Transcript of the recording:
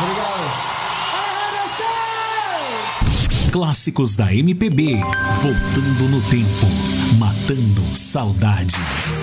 Obrigado. Clássicos da MPB, voltando no tempo, matando saudades.